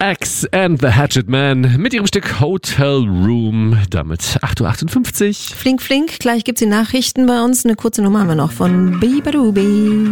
Axe and the Hatchet Man mit ihrem Stück Hotel Room. Damit 8.58 Uhr. Flink, flink. Gleich gibt's die Nachrichten bei uns. Eine kurze Nummer haben wir noch von Bibadubi.